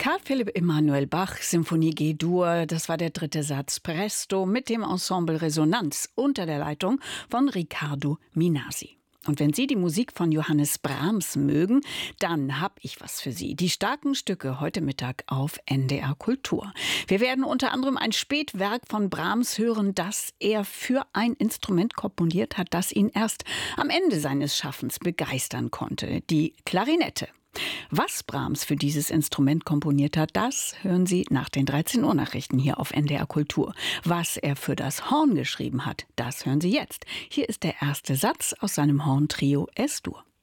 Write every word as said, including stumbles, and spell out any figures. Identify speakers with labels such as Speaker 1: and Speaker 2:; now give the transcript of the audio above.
Speaker 1: Karl Philipp Emanuel Bach, Symphonie G-Dur, das war der dritte Satz Presto mit dem Ensemble Resonanz unter der Leitung von Riccardo Minasi. Und wenn Sie die Musik von Johannes Brahms mögen, dann hab ich was für Sie. Die starken Stücke heute Mittag auf N D R Kultur. Wir werden unter anderem ein Spätwerk von Brahms hören, das er für ein Instrument komponiert hat, das ihn erst am Ende seines Schaffens begeistern konnte, die Klarinette. Was Brahms für dieses Instrument komponiert hat, das hören Sie nach den dreizehn Uhr Nachrichten hier auf N D R Kultur. Was er für das Horn geschrieben hat, das hören Sie jetzt. Hier ist der erste Satz aus seinem Horn-Trio Es-Dur.